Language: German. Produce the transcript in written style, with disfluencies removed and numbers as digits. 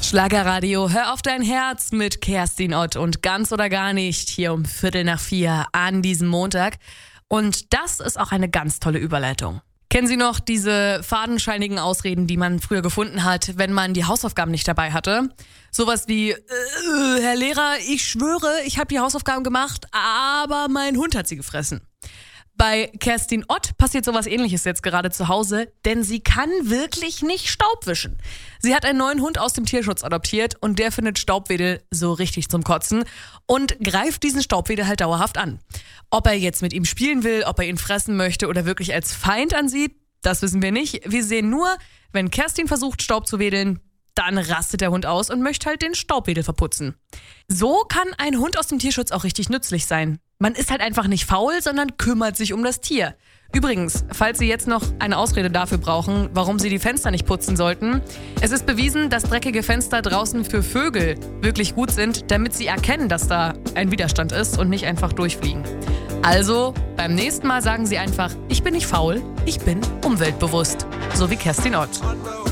Schlagerradio, hör auf dein Herz mit Kerstin Ott und ganz oder gar nicht hier um 3:45 an diesem Montag. Und das ist auch eine ganz tolle Überleitung. Kennen Sie noch diese fadenscheinigen Ausreden, die man früher gefunden hat, wenn man die Hausaufgaben nicht dabei hatte? Sowas wie, Herr Lehrer, ich schwöre, ich habe die Hausaufgaben gemacht, aber mein Hund hat sie gefressen. Bei Kerstin Ott passiert sowas Ähnliches jetzt gerade zu Hause, denn sie kann wirklich nicht Staub wischen. Sie hat einen neuen Hund aus dem Tierschutz adoptiert und der findet Staubwedel so richtig zum Kotzen und greift diesen Staubwedel halt dauerhaft an. Ob er jetzt mit ihm spielen will, ob er ihn fressen möchte oder wirklich als Feind ansieht, das wissen wir nicht. Wir sehen nur, wenn Kerstin versucht, Staub zu wedeln, dann rastet der Hund aus und möchte halt den Staubwedel verputzen. So kann ein Hund aus dem Tierschutz auch richtig nützlich sein. Man ist halt einfach nicht faul, sondern kümmert sich um das Tier. Übrigens, falls Sie jetzt noch eine Ausrede dafür brauchen, warum Sie die Fenster nicht putzen sollten, es ist bewiesen, dass dreckige Fenster draußen für Vögel wirklich gut sind, damit sie erkennen, dass da ein Widerstand ist und nicht einfach durchfliegen. Also, beim nächsten Mal sagen Sie einfach, ich bin nicht faul, ich bin umweltbewusst. So wie Kerstin Ott.